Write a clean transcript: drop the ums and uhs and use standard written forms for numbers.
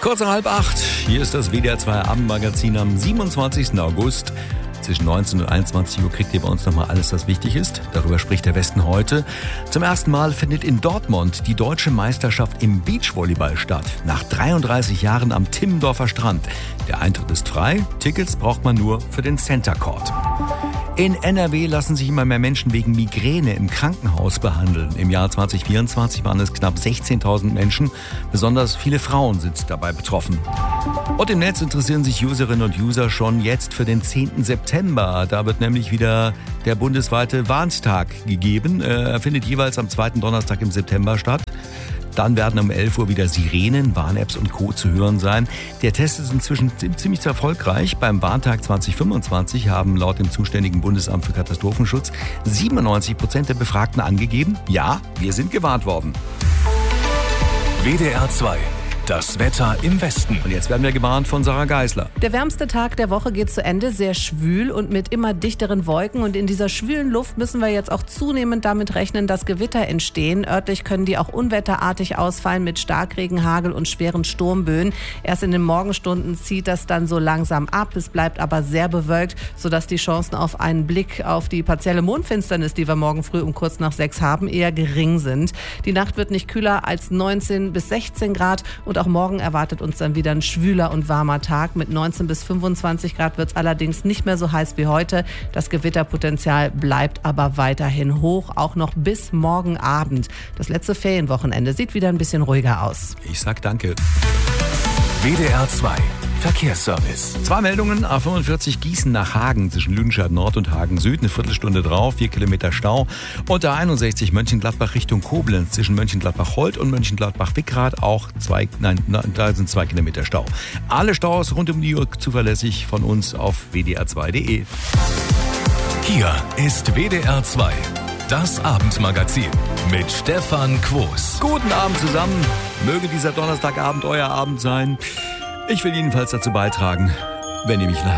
Kurz nach 7:30. Hier ist das WDR 2 Abendmagazin am 27. August. Zwischen 19 und 21 Uhr kriegt ihr bei uns nochmal alles, was wichtig ist. Darüber spricht der Westen heute. Zum ersten Mal findet in Dortmund die deutsche Meisterschaft im Beachvolleyball statt. Nach 33 Jahren am Timmendorfer Strand. Der Eintritt ist frei. Tickets braucht man nur für den Center Court. In NRW lassen sich immer mehr Menschen wegen Migräne im Krankenhaus behandeln. Im Jahr 2024 waren es knapp 16.000 Menschen. Besonders viele Frauen sind dabei betroffen. Und im Netz interessieren sich Userinnen und User schon jetzt für den 10. September. Da wird nämlich wieder der bundesweite Warntag gegeben. Er findet jeweils am zweiten Donnerstag im September statt. Dann werden um 11 Uhr wieder Sirenen, Warn-Apps und Co. zu hören sein. Der Test ist inzwischen ziemlich erfolgreich. Beim Warntag 2025 haben laut dem zuständigen Bundesamt für Katastrophenschutz 97% der Befragten angegeben, ja, wir sind gewarnt worden. WDR 2. Das Wetter im Westen. Und jetzt werden wir gewarnt von Sarah Geisler. Der wärmste Tag der Woche geht zu Ende, sehr schwül und mit immer dichteren Wolken. Und in dieser schwülen Luft müssen wir jetzt auch zunehmend damit rechnen, dass Gewitter entstehen. Örtlich können die auch unwetterartig ausfallen mit Starkregen, Hagel und schweren Sturmböen. Erst in den Morgenstunden zieht das dann so langsam ab. Es bleibt aber sehr bewölkt, sodass die Chancen auf einen Blick auf die partielle Mondfinsternis, die wir morgen früh um kurz nach 6 haben, eher gering sind. Die Nacht wird nicht kühler als 19 bis 16 Grad und auch morgen erwartet uns dann wieder ein schwüler und warmer Tag. Mit 19 bis 25 Grad wird es allerdings nicht mehr so heiß wie heute. Das Gewitterpotenzial bleibt aber weiterhin hoch, auch noch bis morgen Abend. Das letzte Ferienwochenende sieht wieder ein bisschen ruhiger aus. Ich sag danke. WDR 2. Verkehrsservice. 2 Meldungen, A45 Gießen nach Hagen zwischen Lüdenscheid Nord und Hagen Süd, eine Viertelstunde drauf, 4 Kilometer Stau. Und A61 Mönchengladbach Richtung Koblenz zwischen Mönchengladbach-Holt und Mönchengladbach-Wickrath auch da sind 2 Kilometer Stau. Alle Staus rund um die Uhr zuverlässig von uns auf wdr2.de. Hier ist WDR 2. Das Abendmagazin mit Stefan Quos. Guten Abend zusammen. Möge dieser Donnerstagabend euer Abend sein. Ich will jedenfalls dazu beitragen, wenn ihr mich lasst.